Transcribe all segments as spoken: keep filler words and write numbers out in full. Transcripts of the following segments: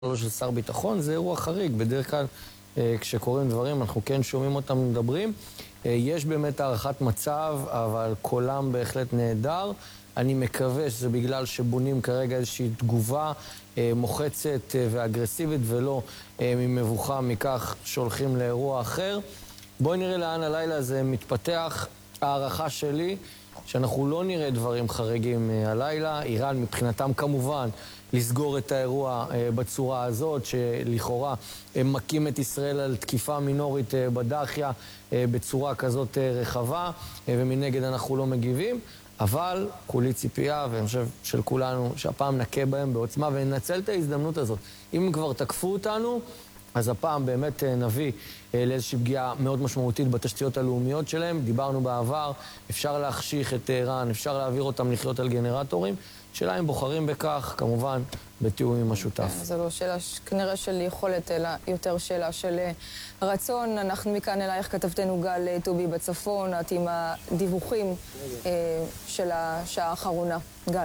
של שר ביטחון, זה אירוע חריג. בדרך כלל, כשקוראים דברים, אנחנו כן שומעים אותם מדברים. יש באמת הערכת מצב, אבל קולם בהחלט נהדר. אני מקווה שזה בגלל שבונים כרגע איזושהי תגובה מוחצת ואגרסיבית, ולא ממבוכה מכך שהולכים לאירוע אחר. בואי נראה לאן הלילה הזה מתפתח. הערכה שלי, שאנחנו לא נראה דברים חריגים הלילה. איראן מבחינתם כמובן לסגור את האירוע בצורה הזאת, שלכאורה הם מקים את ישראל על תקיפה מינורית בדחיה בצורה כזאת רחבה, ומנגד אנחנו לא מגיבים. אבל כולי ציפייה, ואני חושב של כולנו, שהפעם נקה בהם בעוצמה וננצל את ההזדמנות הזאת. אם כבר תקפו אותנו, אז הפעם באמת נביא לאיזושהי פגיעה מאוד משמעותית בתשתיות הלאומיות שלהם. דיברנו בעבר, אפשר להחשיך את איראן, אפשר להעביר אותם לחיות על גנרטורים. שאלה אם בוחרים בכך, כמובן, בתיאום עם השותף. זה לא שאלה כנראה של יכולת, אלא יותר שאלה של רצון. אנחנו מכאן אלייך כתבתנו גל טובי בצפון, את עם הדיווחים של השעה האחרונה. גל.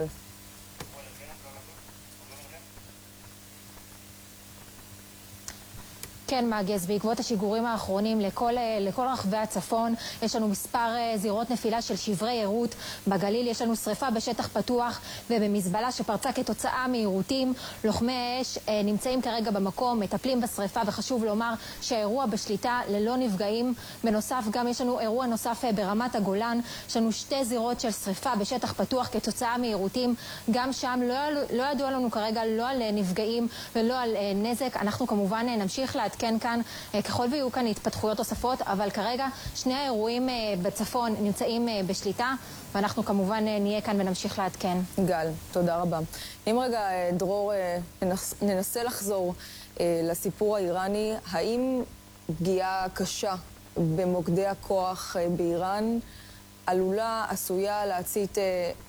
כן, מאגז, בעקבות השיגורים האחרונים לכל, לכל רחבי הצפון, יש לנו מספר זירות נפילה של שברי עירות. בגליל יש לנו שריפה בשטח פתוח ובמזבלה שפרצה כתוצאה מעירותים. לוחמי האש נמצאים כרגע במקום, מטפלים בשריפה, וחשוב לומר שהאירוע בשליטה ללא נפגעים. בנוסף, גם יש לנו אירוע נוסף ברמת הגולן. יש לנו שתי זירות של שריפה בשטח פתוח כתוצאה מעירותים. גם שם לא, לא ידוע לנו כרגע לא על נפגעים ולא על נזק. אנחנו כמובן נמשיך לעדכן כן כאן, ככל ויהיו כאן התפתחויות נוספות, אבל כרגע שני האירועים בצפון נמצאים בשליטה, ואנחנו כמובן נהיה כאן ונמשיך לעדכן. גל, תודה רבה. אם רגע, דרור, ננסה לחזור לסיפור האיראני, האם פגיעה קשה במוקדי הכוח באיראן עלולה, עשויה להצית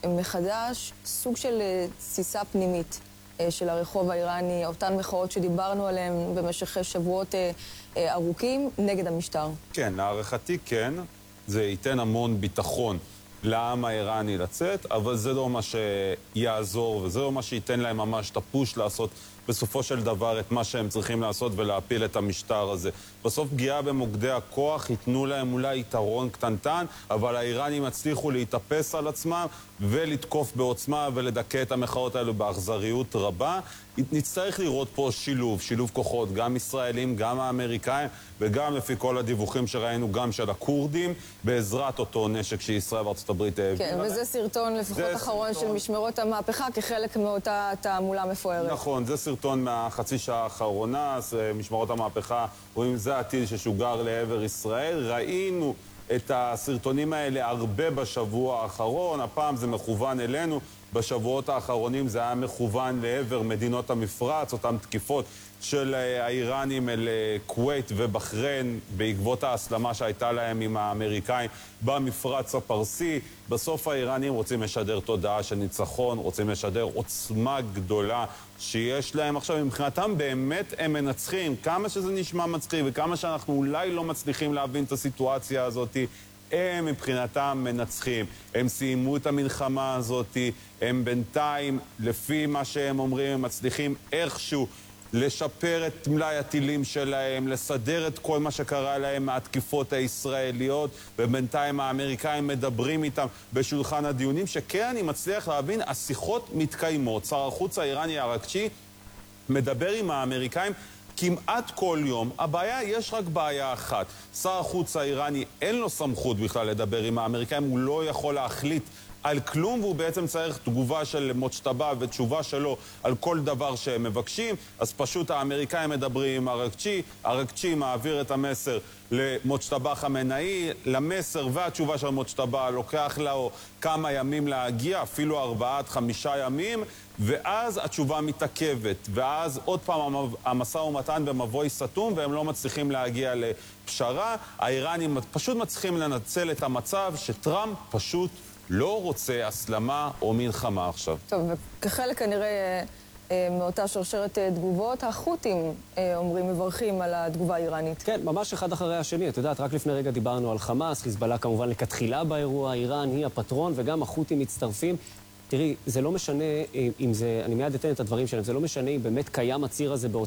מחדש סוג של תסיסה פנימית של הרחוב האיראני, אותן מחאות שדיברנו עליהן במשך שבועות ארוכים נגד המשטר? כן, הערכתי כן. זה ייתן המון ביטחון לעם האיראני לצאת, אבל זה לא מה שיעזור, וזה לא מה שייתן להם ממש את הפוש לעשות בסופו של דבר את מה שהם צריכים לעשות ולהפיל את המשטר הזה. בסוף פגיעה במוקדי הכוח ייתנו להם אולי יתרון קטנטן, אבל האיראנים הצליחו להתאפס על עצמם ולתקוף בעוצמה ולדכא את המחאות האלו באכזריות רבה. נצטרך לראות פה שילוב, שילוב כוחות, גם ישראלים, גם האמריקאים, וגם לפי כל הדיווחים שראינו, גם של הכורדים, בעזרת אותו נשק שישראל וארצות הברית העבירה. כן, וזה סרטון לפחות אחרון של משמרות המהפכה, כחלק מאותה תעמולה מפוארת. נכון, זה סרטון מהחצי שעה האחרונה, משמרות המהפכה, רואים זה הטיל ששוגר לעבר ישראל. ראינו את הסרטונים האלה הרבה בשבוע האחרון, הפעם זה מכוון אלינו. בשבועות האחרונים זה היה מכוון לעבר מדינות המפרץ, אותן תקיפות של האיראנים אל כווית ובחריין בעקבות ההסלמה שהייתה להם עם האמריקאים במפרץ הפרסי. בסוף האיראנים רוצים לשדר תודעה של ניצחון, רוצים לשדר עוצמה גדולה שיש להם. עכשיו, מבחינתם באמת הם מנצחים. כמה שזה נשמע מצחיק וכמה שאנחנו אולי לא מצליחים להבין את הסיטואציה הזאת, הם מבחינתם מנצחים. הם סיימו את המלחמה הזאת, הם בינתיים, לפי מה שהם אומרים, הם מצליחים איכשהו לשפר את מלאי הטילים שלהם, לסדר את כל מה שקרה להם מהתקיפות הישראליות, ובינתיים האמריקאים מדברים איתם בשולחן הדיונים, שכן אני מצליח להבין, השיחות מתקיימות. שר החוץ האיראני אראקצ'י מדבר עם האמריקאים כמעט כל יום. הבעיה, יש רק בעיה אחת. שר החוץ האיראני אין לו סמכות בכלל לדבר עם האמריקאים, הוא לא יכול להחליט על כלום, והוא בעצם צריך תגובה של מוצ'טבה ותשובה שלו על כל דבר שהם מבקשים. אז פשוט האמריקאים מדברים עם אראקצ'י, אראקצ'י מעביר את המסר למוצ'טבה חמינאי, למסר והתשובה של מוצ'טבה לוקח לו כמה ימים להגיע, אפילו ארבעה עד חמישה ימים, ואז התשובה מתעכבת, ואז עוד פעם המשא ומתן במבוי סתום, והם לא מצליחים להגיע לפשרה. האיראנים פשוט מצליחים לנצל את המצב שטראמפ פשוט לא רוצה הסלמה או מלחמה עכשיו. טוב, וכחלק כנראה מאותה שרשרת תגובות, החות'ים אומרים, מברכים על התגובה האיראנית. כן, ממש אחד אחרי השני. את יודעת, רק לפני רגע דיברנו על חמאס, חיזבאללה כמובן לכתחילה באירוע, איראן היא הפטרון, וגם החות'ים מצטרפים. תראי, זה לא משנה אם זה, אני מיד אתן את הדברים שלהם, זה לא משנה אם באמת קיים הציר הזה